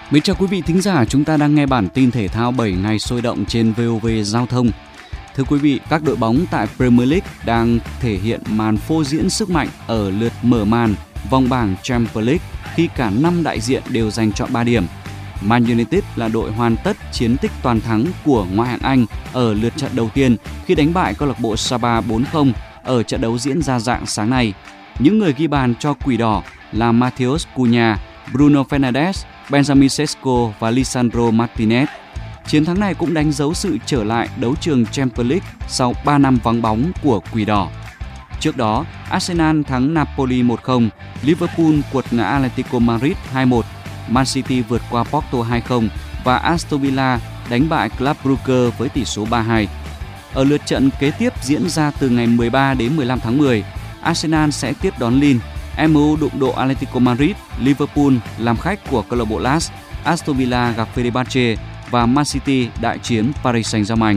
Mến chào quý vị thính giả, chúng ta đang nghe bản tin thể thao 7 ngày sôi động trên VOV Giao thông. Thưa quý vị, các đội bóng tại Premier League đang thể hiện màn phô diễn sức mạnh ở lượt mở màn vòng bảng Champions League khi cả 5 đại diện đều giành trọn 3 điểm. Man United là đội hoàn tất chiến tích toàn thắng của ngoại hạng Anh ở lượt trận đầu tiên khi đánh bại câu lạc bộ Saba 4-0 ở trận đấu diễn ra rạng sáng nay. Những người ghi bàn cho Quỷ Đỏ là Matheus Cunha, Bruno Fernandes, Benjamin Sesko và Lisandro Martinez. Chiến thắng này cũng đánh dấu sự trở lại đấu trường Champions League sau 3 năm vắng bóng của Quỷ Đỏ. Trước đó, Arsenal thắng Napoli 1-0, Liverpool quật ngã Atletico Madrid 2-1, Man City vượt qua Porto 2-0 và Aston Villa đánh bại Club Brugge với tỷ số 3-2. Ở lượt trận kế tiếp diễn ra từ ngày 13 đến 15 tháng 10, Arsenal sẽ tiếp đón Lille, MU đụng độ Atletico Madrid, Liverpool làm khách của câu lạc bộ Las, Aston Villa gặp Fenerbahce và Man City đại chiến Paris Saint-Germain.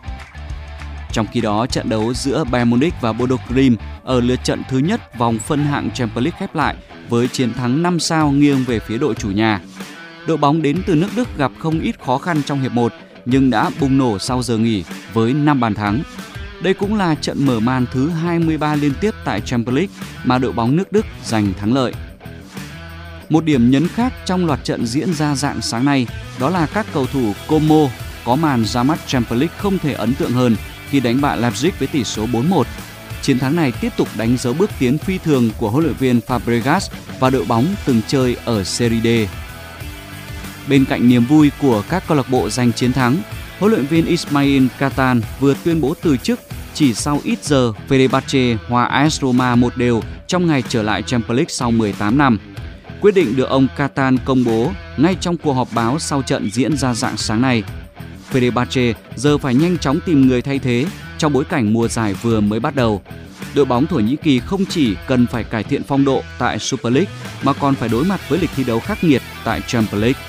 Trong khi đó, trận đấu giữa Bayern Munich và Bodo Glimt ở lượt trận thứ nhất vòng phân hạng Champions League khép lại với chiến thắng 5 sao nghiêng về phía đội chủ nhà. Đội bóng đến từ nước Đức gặp không ít khó khăn trong hiệp 1 nhưng đã bùng nổ sau giờ nghỉ với 5 bàn thắng. Đây cũng là trận mở màn thứ 23 liên tiếp tại Champions League mà đội bóng nước Đức giành thắng lợi. Một điểm nhấn khác trong loạt trận diễn ra rạng sáng nay đó là các cầu thủ Como có màn ra mắt Champions League không thể ấn tượng hơn khi đánh bại Leipzig với tỷ số 4-1. Chiến thắng này tiếp tục đánh dấu bước tiến phi thường của huấn luyện viên Fabregas và đội bóng từng chơi ở Serie D. Bên cạnh niềm vui của các câu lạc bộ giành chiến thắng, huấn luyện viên Ismail Katan vừa tuyên bố từ chức chỉ sau ít giờ Fenerbahce hòa AS Roma 1-1 trong ngày trở lại Champions League sau 18 năm. Quyết định được ông Katan công bố ngay trong cuộc họp báo sau trận diễn ra rạng sáng nay. Fenerbahce giờ phải nhanh chóng tìm người thay thế trong bối cảnh mùa giải vừa mới bắt đầu. Đội bóng Thổ Nhĩ Kỳ không chỉ cần phải cải thiện phong độ tại Super League mà còn phải đối mặt với lịch thi đấu khắc nghiệt tại Champions League.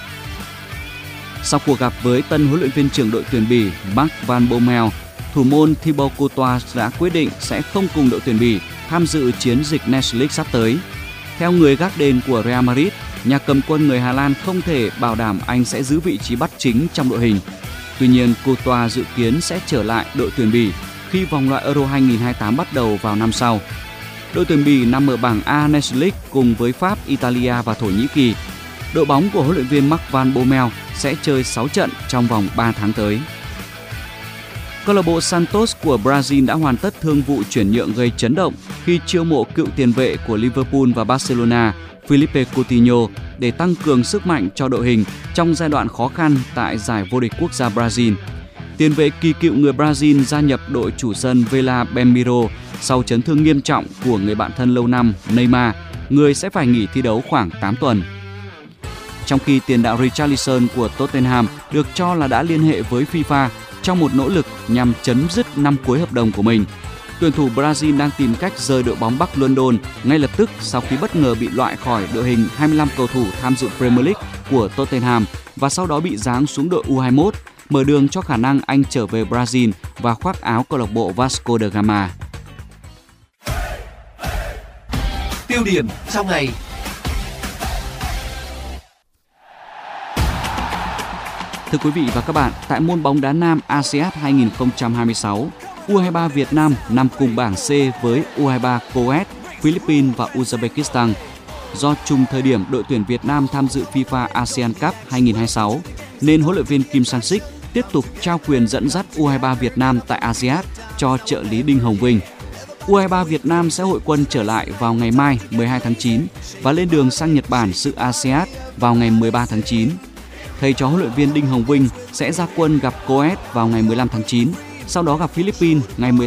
Sau cuộc gặp với tân huấn luyện viên trưởng đội tuyển Bỉ Marc Van Bommel, thủ môn Thibaut Courtois đã quyết định sẽ không cùng đội tuyển Bỉ tham dự chiến dịch Nations League sắp tới. Theo người gác đền của Real Madrid, nhà cầm quân người Hà Lan không thể bảo đảm anh sẽ giữ vị trí bắt chính trong đội hình. Tuy nhiên, Courtois dự kiến sẽ trở lại đội tuyển Bỉ khi vòng loại Euro 2028 bắt đầu vào năm sau. Đội tuyển Bỉ nằm ở bảng A Nations League cùng với Pháp, Italia và Thổ Nhĩ Kỳ. Đội bóng của huấn luyện viên Marc Van Bommel sẽ chơi 6 trận trong vòng 3 tháng tới. Câu lạc bộ Santos của Brazil đã hoàn tất thương vụ chuyển nhượng gây chấn động khi chiêu mộ cựu tiền vệ của Liverpool và Barcelona Philippe Coutinho để tăng cường sức mạnh cho đội hình trong giai đoạn khó khăn tại giải vô địch quốc gia Brazil. Tiền vệ kỳ cựu người Brazil gia nhập đội chủ sân Vila Belmiro sau chấn thương nghiêm trọng của người bạn thân lâu năm Neymar, người sẽ phải nghỉ thi đấu khoảng 8 tuần. Trong khi tiền đạo Richarlison của Tottenham được cho là đã liên hệ với FIFA trong một nỗ lực nhằm chấm dứt năm cuối hợp đồng của mình, tuyển thủ Brazil đang tìm cách rời đội bóng Bắc London ngay lập tức sau khi bất ngờ bị loại khỏi đội hình 25 cầu thủ tham dự Premier League của Tottenham và sau đó bị giáng xuống đội U21, mở đường cho khả năng anh trở về Brazil và khoác áo câu lạc bộ Vasco da Gama. Tiêu điểm trong ngày. Thưa quý vị và các bạn, tại môn bóng đá nam ASEAN 2026, U23 Việt Nam nằm cùng bảng C với U23 Coes, Philippines và Uzbekistan. Do trùng thời điểm đội tuyển Việt Nam tham dự FIFA ASEAN Cup 2026, nên huấn luyện viên Kim Sang-sik tiếp tục trao quyền dẫn dắt U23 Việt Nam tại ASEAN cho trợ lý Đinh Hồng Vinh. U23 Việt Nam sẽ hội quân trở lại vào ngày mai 12 tháng 9 và lên đường sang Nhật Bản dự ASEAN vào ngày 13 tháng 9. Thầy trò huấn luyện viên Đinh Hồng Vinh sẽ ra quân gặp Coes vào ngày 15 tháng 9, sau đó gặp Philippines ngày